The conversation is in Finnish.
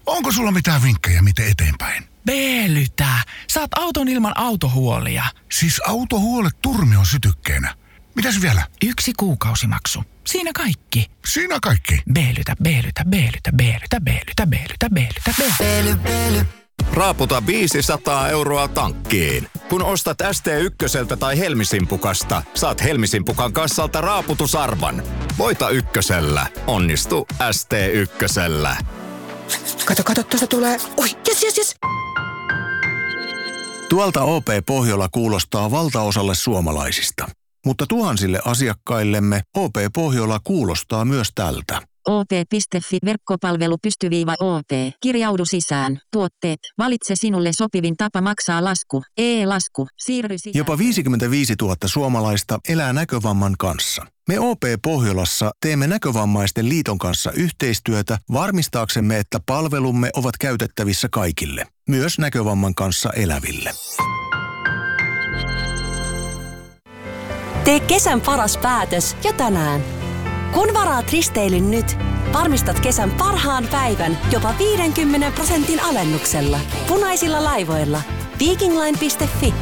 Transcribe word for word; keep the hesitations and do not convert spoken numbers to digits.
Onko sulla mitään vinkkejä, miten eteenpäin? Beelytä! Saat auton ilman autohuolia. Siis autohuolet turmion sytykkeenä. Mitäs vielä? Yksi kuukausimaksu. Siinä kaikki. Siinä kaikki? Beelytä, beelytä, beelytä, beelytä, beelytä, beelytä, beelytä, beelytä. Beely, beely. Raaputa viisisataa euroa tankkiin. Kun ostat S T ykköseltä tai Helmisimpukasta, saat Helmisimpukan kassalta raaputusarvan. Voita ykkösellä. Onnistu S T ykkösellä. Kato, kato, tuosta tulee. Oi, jes, jes, jes. Tuolta O P Pohjola kuulostaa valtaosalle suomalaisista. Mutta tuhansille asiakkaillemme O P Pohjola kuulostaa myös tältä. O P piste fi verkkopalvelu pystyviiva O P. Kirjaudu sisään. Tuotteet. Valitse sinulle sopivin tapa maksaa lasku. E-lasku. Siirry sisään. Jopa viisikymmentäviisituhatta suomalaista elää näkövamman kanssa. Me O P Pohjolassa teemme Näkövammaisten liiton kanssa yhteistyötä varmistaaksemme, että palvelumme ovat käytettävissä kaikille, myös näkövamman kanssa eläville. Tee kesän paras päätös jo tänään. Kun varaat risteilyn nyt, varmistat kesän parhaan päivän jopa viidenkymmenen prosentin alennuksella. Punaisilla laivoilla. Viking Line piste fi